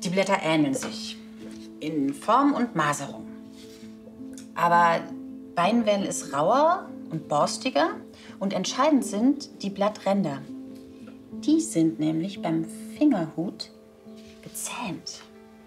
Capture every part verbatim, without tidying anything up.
Die Blätter ähneln sich in Form und Maserung. Aber Beinwell ist rauer und borstiger und entscheidend sind die Blattränder. Die sind nämlich beim Fingerhut gezähnt.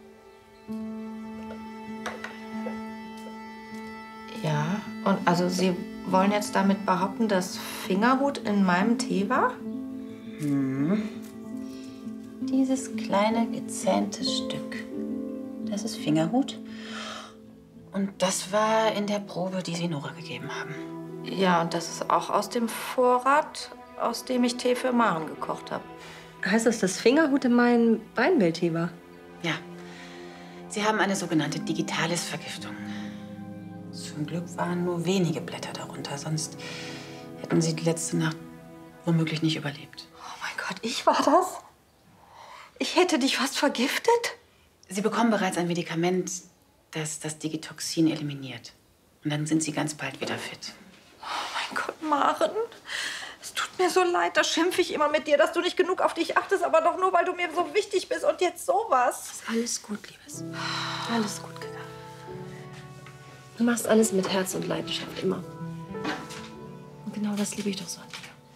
Ja, und also Sie wollen jetzt damit behaupten, dass Fingerhut in meinem Tee war? Hm. Dieses kleine gezähnte Stück, das ist Fingerhut. Und das war in der Probe, die Sie Nora gegeben haben. Ja, und das ist auch aus dem Vorrat, aus dem ich Tee für Maren gekocht habe. Heißt das, dass Fingerhut in meinem Beinwell-Tee war? Ja. Sie haben eine sogenannte Digitalis-Vergiftung. Zum Glück waren nur wenige Blätter darunter, sonst hätten Sie die letzte Nacht womöglich nicht überlebt. Oh mein Gott, ich war das? Ich hätte dich fast vergiftet? Sie bekommen bereits ein Medikament, das das Digitoxin eliminiert. Und dann sind Sie ganz bald wieder fit. Oh mein Gott, Maren. Es tut mir so leid, da schimpfe ich immer mit dir, dass du nicht genug auf dich achtest, aber doch nur, weil du mir so wichtig bist und jetzt sowas. Ist alles gut, Liebes. Alles gut gegangen. Du machst alles mit Herz und Leidenschaft, immer. Und genau das liebe ich doch so an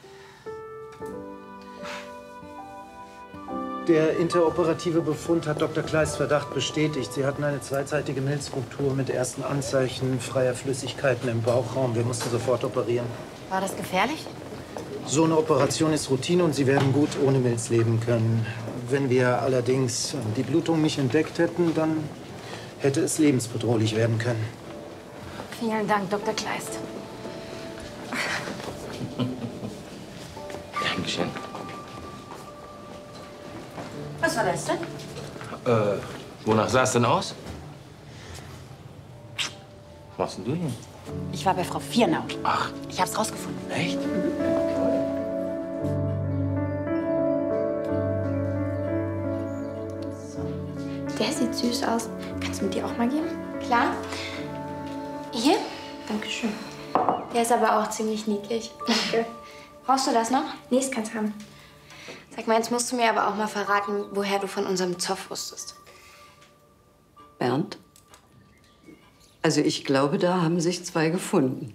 dir. Der interoperative Befund hat Doktor Kleist Verdacht bestätigt. Sie hatten eine zweiseitige Milzruptur mit ersten Anzeichen freier Flüssigkeiten im Bauchraum. Wir mussten sofort operieren. War das gefährlich? So eine Operation ist Routine und Sie werden gut ohne Milz leben können. Wenn wir allerdings die Blutung nicht entdeckt hätten, dann hätte es lebensbedrohlich werden können. Vielen Dank, Doktor Kleist. Dankeschön. Was war das denn? Äh, wonach sah es denn aus? Was machst denn du hier? Ich war bei Frau Viernau. Ach. Ich hab's rausgefunden. Echt? Der sieht süß aus. Kannst du mir die auch mal geben? Klar. Hier? Dankeschön. Der ist aber auch ziemlich niedlich. Danke. Brauchst du das noch? Nee, das kannst du haben. Sag mal, jetzt musst du mir aber auch mal verraten, woher du von unserem Zoff wusstest. Bernd? Also ich glaube, da haben sich zwei gefunden.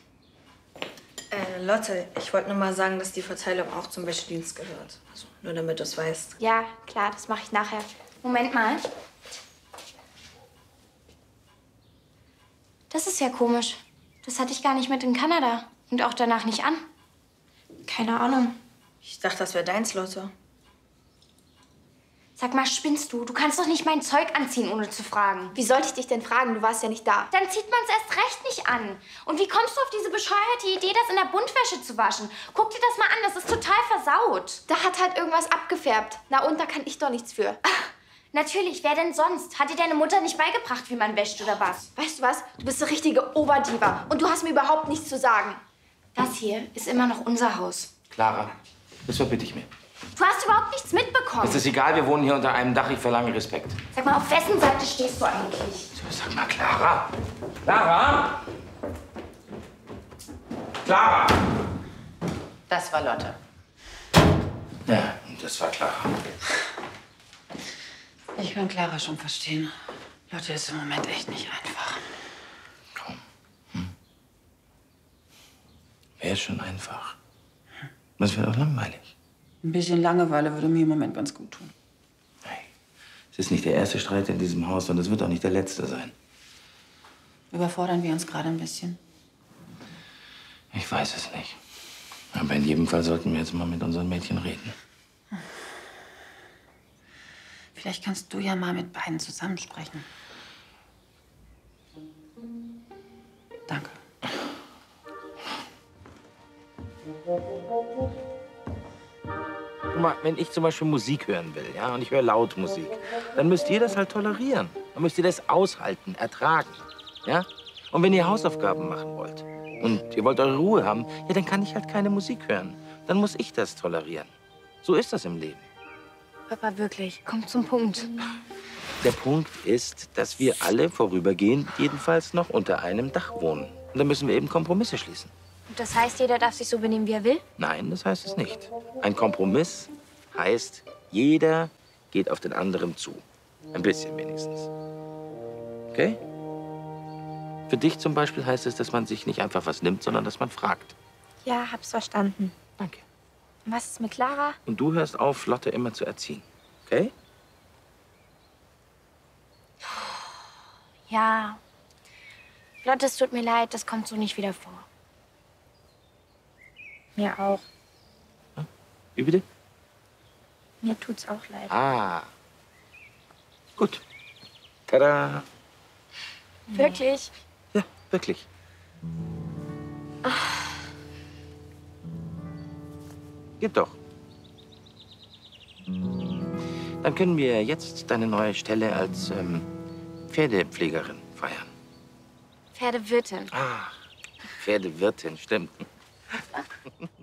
Äh, Lotte, ich wollte nur mal sagen, dass die Verteilung auch zum Wäschedienst gehört. Also nur damit du es weißt. Ja, klar, das mache ich nachher. Moment mal. Das ist ja komisch. Das hatte ich gar nicht mit in Kanada. Und auch danach nicht an. Keine Ahnung. Ich dachte, das wäre deins, Lotte. Sag mal, spinnst du? Du kannst doch nicht mein Zeug anziehen, ohne zu fragen. Wie sollte ich dich denn fragen? Du warst ja nicht da. Dann zieht man es erst recht nicht an. Und wie kommst du auf diese bescheuerte Idee, das in der Buntwäsche zu waschen? Guck dir das mal an, das ist total versaut. Da hat halt irgendwas abgefärbt. Na und, da kann ich doch nichts für. Ach, natürlich, wer denn sonst? Hat dir deine Mutter nicht beigebracht, wie man wäscht oder was? Weißt du was? Du bist eine richtige Oberdiva. Und du hast mir überhaupt nichts zu sagen. Das hier ist immer noch unser Haus. Clara, das verbitte ich mir. Du hast überhaupt nichts mitbekommen. Es ist egal, wir wohnen hier unter einem Dach. Ich verlange Respekt. Sag mal, auf wessen Seite stehst du eigentlich? So, sag mal, Clara. Clara? Clara! Das war Lotte. Ja, das war Clara. Ich kann Clara schon verstehen. Lotte ist im Moment echt nicht einfach. Komm. Hm. Wäre schon einfach. Das wäre doch langweilig. Ein bisschen Langeweile würde mir im Moment ganz gut tun. Hey, es ist nicht der erste Streit in diesem Haus und es wird auch nicht der letzte sein. Überfordern wir uns gerade ein bisschen? Ich weiß es nicht. Aber in jedem Fall sollten wir jetzt mal mit unseren Mädchen reden. Vielleicht kannst du ja mal mit beiden zusammensprechen. Danke. Guck mal, wenn ich zum Beispiel Musik hören will, ja, und ich höre laut Musik, dann müsst ihr das halt tolerieren. Dann müsst ihr das aushalten, ertragen, ja? Und wenn ihr Hausaufgaben machen wollt und ihr wollt eure Ruhe haben, ja, dann kann ich halt keine Musik hören. Dann muss ich das tolerieren. So ist das im Leben. Papa, wirklich, komm zum Punkt. Der Punkt ist, dass wir alle vorübergehend jedenfalls noch unter einem Dach wohnen. Und da müssen wir eben Kompromisse schließen. Und das heißt, jeder darf sich so benehmen, wie er will? Nein, das heißt es nicht. Ein Kompromiss heißt, jeder geht auf den anderen zu. Ein bisschen wenigstens. Okay? Für dich zum Beispiel heißt es, dass man sich nicht einfach was nimmt, sondern dass man fragt. Ja, hab's verstanden. Danke. Und was ist mit Clara? Und du hörst auf, Lotte immer zu erziehen. Okay? Ja. Lotte, es tut mir leid, das kommt so nicht wieder vor. Mir auch. Wie bitte? Mir tut's auch leid. Ah. Gut. Tada. Wirklich? Ja, wirklich. Geht doch. Dann können wir jetzt deine neue Stelle als ähm, Pferdepflegerin feiern. Pferdewirtin. Ah, Pferdewirtin, stimmt.